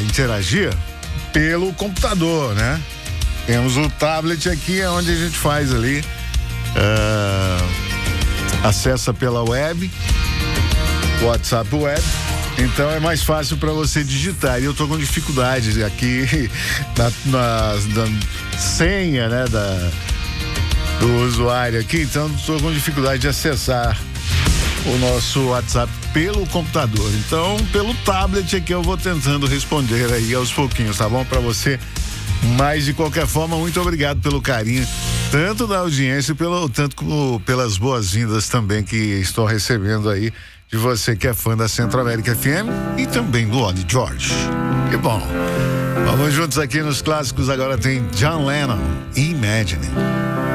interagir pelo computador, né? Temos o tablet aqui, é onde a gente faz ali, acessa pela web, WhatsApp web. Então é mais fácil para você digitar. E eu tô com dificuldade aqui na senha, né, do usuário aqui. Então tô com dificuldade de acessar o nosso WhatsApp pelo computador. Então, pelo tablet aqui eu vou tentando responder aí aos pouquinhos, tá bom? Para você. Mas de qualquer forma, muito obrigado pelo carinho, tanto da audiência, tanto como pelas boas-vindas também que estou recebendo aí de você que é fã da Centro-América FM e também do Lodi George. Que bom. Vamos juntos aqui nos clássicos. Agora tem John Lennon, Imagine.